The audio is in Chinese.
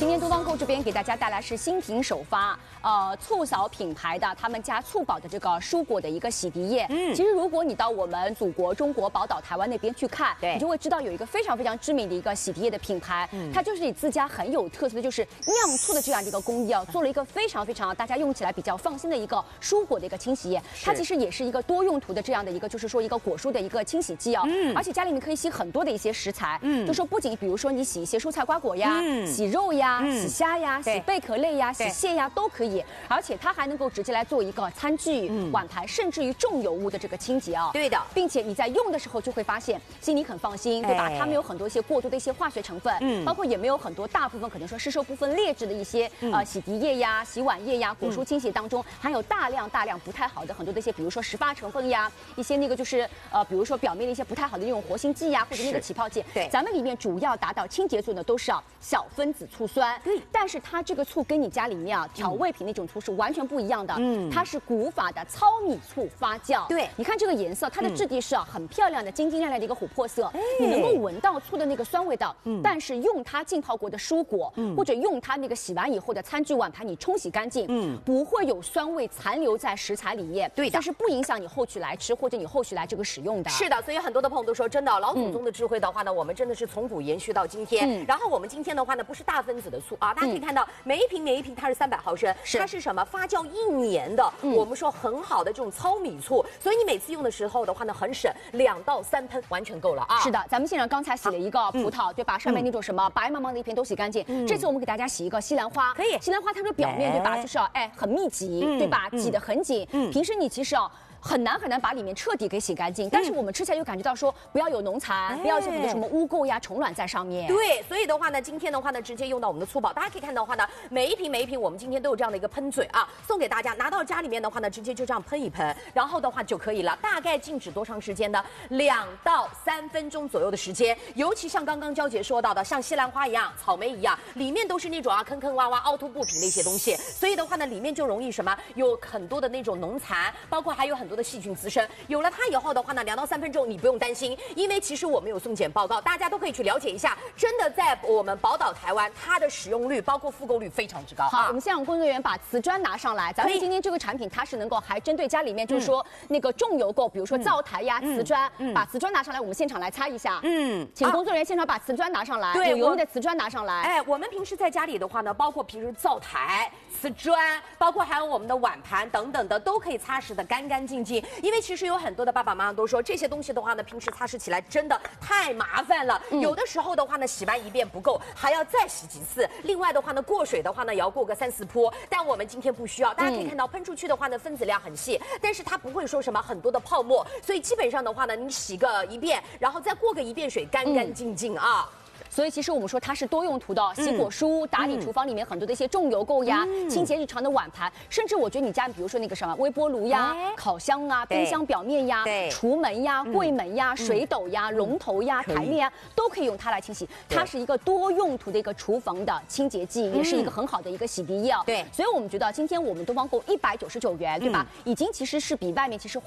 今天东方购这边给大家带来是新品首发，促扫品牌的他们家促宝的这个蔬果的一个洗涤液。其实如果你到我们祖国中国宝岛台湾那边去看，你就会知道有一个非常非常知名的一个洗涤液的品牌，它就是以自家很有特色的就是酿醋的这样的一个工艺啊，做了一个非常非常大家用起来比较放心的一个蔬果的一个清洗液。它其实也是一个多用途的这样的一个，就是说一个果蔬的一个清洗剂啊。而且家里面可以洗很多的一些食材，就说不仅比如说你洗一些蔬菜瓜果呀，洗肉呀，洗虾呀，洗贝壳类呀，洗蟹呀都可以。而且它还能够直接来做一个餐具、碗盘，甚至于重油污的这个清洁啊。 对的， 并且你在用的时候就会发现心里很放心，对吧？它没有很多一些过多的一些化学成分，包括也没有很多大部分可能说吸收部分劣质的一些洗涤液呀、洗碗液呀、果蔬清洗当中含有大量不太好的很多的一些，比如说石化成分呀，一些那个就是比如说表面的一些不太好的那种活性剂呀，或者那个起泡剂。对，咱们里面主要达到清洁作用的都是小分子醋酸。对，但是它这个醋跟你家里面调味品那种醋是完全不一样的。它是古法的糙米醋发酵。对，你看这个颜色，它的质地是很漂亮的、晶晶亮亮的一个琥珀色，你能够闻到醋的那个酸味道。但是用它浸泡过的蔬果，或者用它那个洗完以后的餐具碗盘，你冲洗干净，不会有酸味残留在食材里面。对的，但是不影响你后续来吃或者你后续来这个使用的。 是的，所以很多的朋友都说，真的老祖宗的智慧的话呢，我们真的是从古延续到今天。然后我们今天的话呢，不是大分子的醋啊，大家可以看到每一瓶它是300毫升，它是什么发酵1年的，我们说很好的这种糙米醋，所以你每次用的时候的话呢，很省，2到3喷完全够了啊。 是的，咱们现场刚才洗了一个葡萄，对吧？上面那种什么白茫茫的一片都洗干净。这次我们给大家洗一个西兰花，可以。西兰花它的表面对吧，就是很密集，对吧？挤得很紧。平时你其实很难把里面彻底给洗干净，但是我们吃起来又感觉到说不要有浓残，不要有很多什么污垢呀、虫卵在上面。 对，所以的话呢，今天的话呢，直接用到我们的醋宝，大家可以看到的话呢，每一瓶我们今天都有这样的一个喷嘴啊，送给大家，拿到家里面的话呢，直接就这样喷一喷，然后的话就可以了。大概静止多长时间呢？2到3分钟左右的时间。尤其像刚刚娇姐说到的，像西兰花一样、草莓一样，里面都是那种坑坑洼洼、凹凸不平的一些东西，所以的话呢，里面就容易什么？有很多的那种浓残，包括还有很多的细菌滋生。有了它以后的话呢，2到3分钟你不用担心，因为其实我们有送检报告，大家都可以去了解一下。真的在我们宝岛台湾，它的使用率包括复购率非常之高。 好，我们现场工作人员把瓷砖拿上来，咱们今天这个产品它是能够还针对家里面就是说那个重油垢，比如说灶台呀、瓷砖，把瓷砖拿上来，我们现场来擦一下。请工作人员现场把瓷砖拿上来，有油腻的瓷砖拿上来。 我们平时在家里的话呢，包括平时灶台、瓷砖，包括还有我们的碗盘等等的，都可以擦拭的干干净净。因为其实有很多的爸爸妈妈都说，这些东西的话呢，平时擦拭起来真的太麻烦了。有的时候的话呢，洗完1遍不够，还要再洗几次。另外的话呢，过水的话呢，也要过个3、4泼。但我们今天不需要，大家可以看到喷出去的话呢，分子量很细，但是它不会说什么很多的泡沫，所以基本上的话呢，你洗个1遍，然后再过个1遍水，干干净净啊。 所以其实我们说它是多用途的，洗果蔬、打理厨房里面很多的一些重油垢呀，清洁日常的碗盘，甚至我觉得你家比如说那个什么微波炉呀、烤箱啊、冰箱表面呀、橱门呀、柜门呀、水斗呀、龙头呀、台面呀，都可以用它来清洗。它是一个多用途的一个厨房的清洁剂，也是一个很好的一个洗涤液。对，所以我们觉得今天我们东方购199元，对吧？已经其实是比外面其实